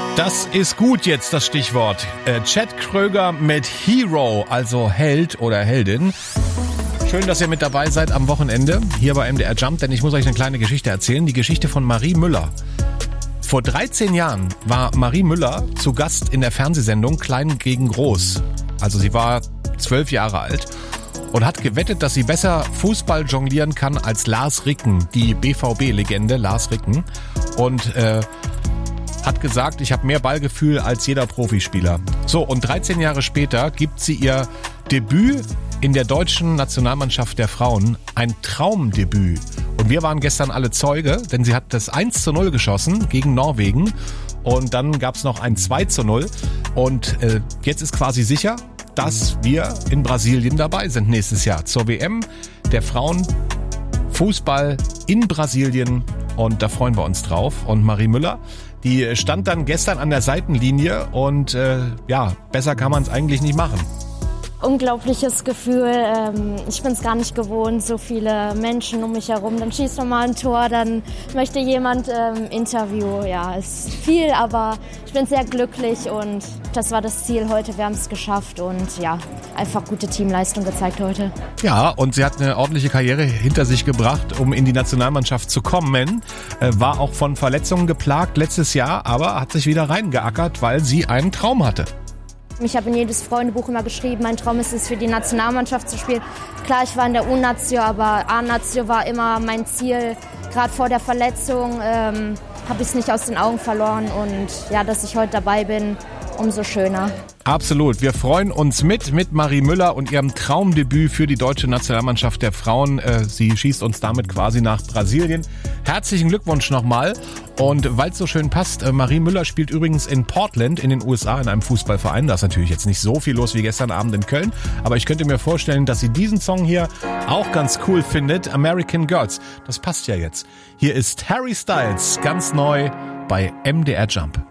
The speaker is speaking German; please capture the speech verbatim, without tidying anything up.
Das ist gut jetzt, das Stichwort. Äh, Chad Kroeger mit Hero, also Held oder Heldin. Schön, dass ihr mit dabei seid am Wochenende hier bei M D R Jump, denn ich muss euch eine kleine Geschichte erzählen. Die Geschichte von Marie Müller. Vor dreizehn Jahren war Marie Müller zu Gast in der Fernsehsendung Klein gegen Groß. Also sie war zwölf Jahre alt und hat gewettet, dass sie besser Fußball jonglieren kann als Lars Ricken, die B V B-Legende Lars Ricken. Und äh, hat gesagt, ich habe mehr Ballgefühl als jeder Profispieler. So, und dreizehn Jahre später gibt sie ihr Debüt in der deutschen Nationalmannschaft der Frauen, ein Traumdebüt. Und wir waren gestern alle Zeuge, denn sie hat das eins zu null geschossen gegen Norwegen. Und dann gab es noch ein zwei zu null. Und äh, jetzt ist quasi sicher, dass wir in Brasilien dabei sind nächstes Jahr zur W M der Frauen Fußball in Brasilien. Und da freuen wir uns drauf. Und Marie Müller, die stand dann gestern an der Seitenlinie und äh, ja, besser kann man es eigentlich nicht machen. Unglaubliches Gefühl. Ähm, ich bin es gar nicht gewohnt, so viele Menschen um mich herum. Dann schießt man mal ein Tor, dann möchte jemand ähm, Interview. Ja, es ist viel, aber ich bin sehr glücklich und das war das Ziel heute. Wir haben es geschafft und ja, einfach gute Teamleistung gezeigt heute. Ja, und sie hat eine ordentliche Karriere hinter sich gebracht, um in die Nationalmannschaft zu kommen. Äh, war auch von Verletzungen geplagt letztes Jahr, aber hat sich wieder reingeackert, weil sie einen Traum hatte. Ich habe in jedes Freundebuch immer geschrieben, mein Traum ist es, für die Nationalmannschaft zu spielen. Klar, ich war in der U-Nazio, aber A-Nazio war immer mein Ziel. Gerade vor der Verletzung ähm, habe ich es nicht aus den Augen verloren. Und ja, dass ich heute dabei bin, umso schöner. Absolut. Wir freuen uns mit, mit Marie Müller und ihrem Traumdebüt für die deutsche Nationalmannschaft der Frauen. Sie schießt uns damit quasi nach Brasilien. Herzlichen Glückwunsch nochmal. Und weil es so schön passt, Marie Müller spielt übrigens in Portland in den U S A in einem Fußballverein. Da ist natürlich jetzt nicht so viel los wie gestern Abend in Köln. Aber ich könnte mir vorstellen, dass sie diesen Song hier auch ganz cool findet. American Girls. Das passt ja jetzt. Hier ist Harry Styles, ganz neu bei M D R Jump.